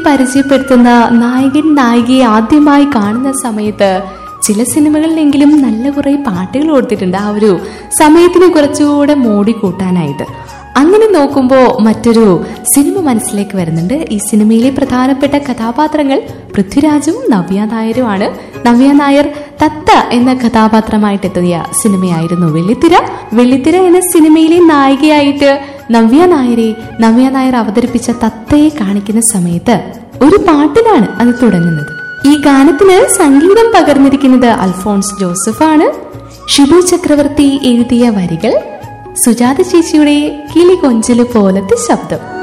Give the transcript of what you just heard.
പരിചയപ്പെടുത്തുന്ന നായകൻ നായികയെ ആദ്യമായി കാണുന്ന സമയത്ത് ചില സിനിമകളിലെങ്കിലും നല്ല കുറെ പാട്ടുകൾ കൊടുത്തിട്ടുണ്ട് ആ ഒരു സമയത്തിന് കുറച്ചുകൂടെ മോടി കൂട്ടാനായിട്ട്. അങ്ങനെ നോക്കുമ്പോൾ മറ്റൊരു സിനിമ മനസ്സിലേക്ക് വരുന്നുണ്ട്. ഈ സിനിമയിലെ പ്രധാനപ്പെട്ട കഥാപാത്രങ്ങൾ പൃഥ്വിരാജും നവ്യ നായരുമാണ്. നവ്യ നായർ തത്ത എന്ന കഥാപാത്രമായിട്ടെത്തിയ സിനിമയായിരുന്നു വെള്ളിത്തിര. വെള്ളിത്തിര എന്ന സിനിമയിലെ നായികയായിട്ട് നവ്യ നായർ അവതരിപ്പിച്ച തത്തയെ കാണിക്കുന്ന സമയത്ത് ഒരു പാട്ടിലാണ് അത് തുടങ്ങുന്നത്. ഈ ഗാനത്തിന് സംഗീതം പകർന്നിരിക്കുന്നത് അൽഫോൺസ് ജോസഫാണ്. ഷിബു ചക്രവർത്തി എഴുതിയ വരികൾ, സുജാത ചേച്ചിയുടെ കിളി കൊഞ്ചല് പോലത്തെ ശബ്ദം.